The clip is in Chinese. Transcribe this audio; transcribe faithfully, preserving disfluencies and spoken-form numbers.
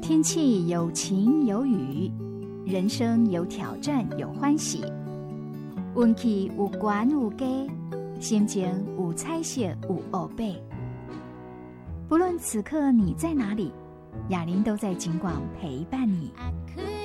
天气有晴有雨，人生有挑战有欢喜，运气有悬有低，心情有彩色有乌白。不论此刻你在哪里，雅玲都在警广陪伴你。